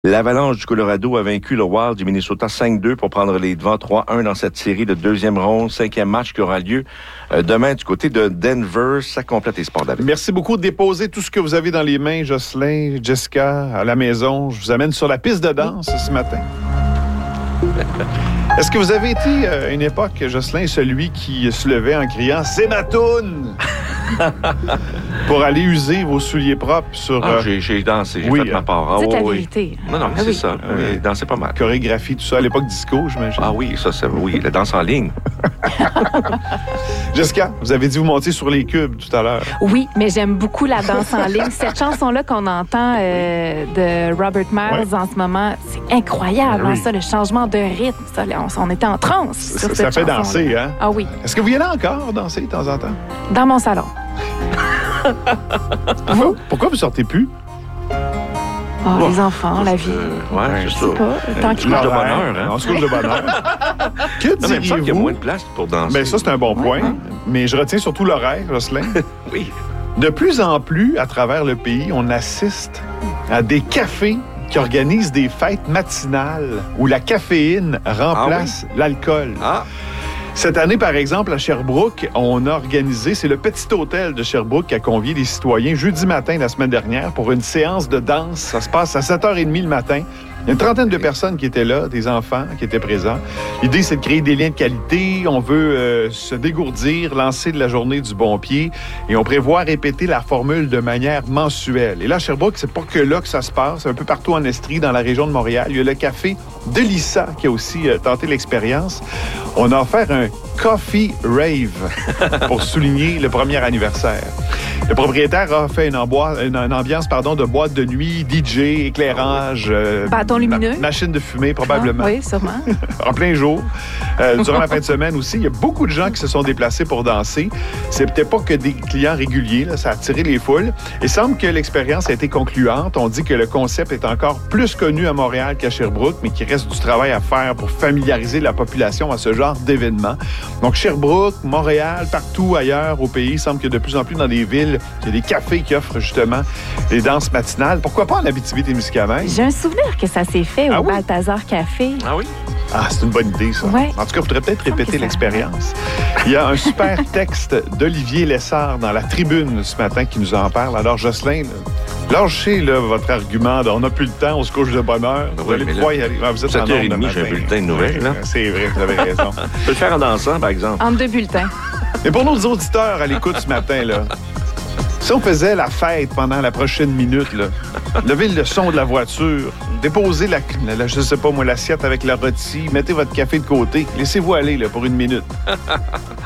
L'Avalanche du Colorado a vaincu le Wild du Minnesota 5-2 pour prendre les devants 3-1 dans cette série de deuxième ronde, 5e match qui aura lieu demain du côté de Denver. Ça complète les sports d'avenir. Merci beaucoup de déposer tout ce que vous avez dans les mains, Jocelyn, Jessica, à la maison. Je vous amène sur la piste de danse ce matin. Est-ce que vous avez été à une époque, Jocelyn, celui qui se levait en criant « C'est ma toune » pour aller user vos souliers propres sur... J'ai dansé, j'ai fait ma part. C'est la vérité. Non, mais c'est ça. J'ai dansé pas mal. Chorégraphie, tout ça, à l'époque disco, j'imagine. Ah oui, ça, c'est oui, la danse en ligne. Jessica, vous avez dit vous montiez sur les cubes tout à l'heure. Oui, mais j'aime beaucoup la danse en ligne. Cette chanson-là qu'on entend de Robert Miles en ce moment, c'est incroyable, Oui. ça, le changement de rythme. Ça, on était en transe sur cette Ça fait chanson-là. danser, hein? Ah oui, Est-ce que vous y allez encore danser de temps en temps? dans mon salon. Pourquoi vous sortez plus? Oh, les enfants, la vie. Ouais, Je c'est sais ça. pas, tant qu'il couche de parle. bonheur, hein? On se couche de bonheur. Que Non, mais il me semble qu'il y a diriez-vous? moins de place pour danser. Ben ça, c'est un bon point. Mais je retiens surtout l'horaire, Jocelyn. Oui. De plus en plus, à travers le pays, on assiste à des cafés qui organisent des fêtes matinales où la caféine remplace l'alcool. Ah, Cette année, par exemple, à Sherbrooke, on a organisé, c'est le Petit Hôtel de Sherbrooke qui a convié les citoyens jeudi matin la semaine dernière pour une séance de danse. Ça se passe à 7h30 le matin. Il y a une trentaine de personnes qui étaient là, des enfants qui étaient présents. L'idée, c'est de créer des liens de qualité. On veut se dégourdir, lancer de la journée du bon pied et on prévoit répéter la formule de manière mensuelle. Et là, à Sherbrooke, c'est pas que là que ça se passe. Un peu partout en Estrie, dans la région de Montréal, il y a le café de Lissa qui a aussi tenté l'expérience. On a offert un Coffee Rave pour souligner le premier anniversaire. Le propriétaire a fait une ambiance de boîte de nuit, DJ, éclairage, Bâton lumineux. machine de fumée probablement, Ah, oui, sûrement. en plein jour. Durant la fin de semaine aussi, il y a beaucoup de gens qui se sont déplacés pour danser. C'était pas que des clients réguliers, là, ça a attiré les foules. Il semble que l'expérience a été concluante. On dit que le concept est encore plus connu à Montréal qu'à Sherbrooke, mais qu'il reste du travail à faire pour familiariser la population à ce genre d'événements. Donc Sherbrooke, Montréal, partout ailleurs au pays, il semble que de plus en plus dans des villes, il y a des cafés qui offrent justement des danses matinales. Pourquoi pas en Abitibi-Témiscamingue? J'ai un souvenir que ça s'est fait au oui? Balthazar Café. ah oui. Ah, c'est une bonne idée, ça. Ouais. En tout cas, il faudrait peut-être répéter que ça- l'expérience. Il y a un super texte d'Olivier Lessard dans la tribune ce matin qui nous en parle. Alors, Jocelyn, lâchez là, votre argument. On n'a plus le temps, on se couche de bonne heure. Vous Oui, allez mais pouvoir là, y aller. Ah, vous êtes en 7h30, ordre de j'ai un matin. bulletin de nouvelles, là. C'est vrai, vous avez raison. Je peux le faire en dansant, par exemple. Entre deux bulletins. Mais pour nos auditeurs à l'écoute ce matin, là, si on faisait la fête pendant la prochaine minute, là, levez le son de la voiture, déposez je sais pas moi, l'assiette avec la rôtie, mettez votre café de côté, laissez-vous aller là, pour une minute.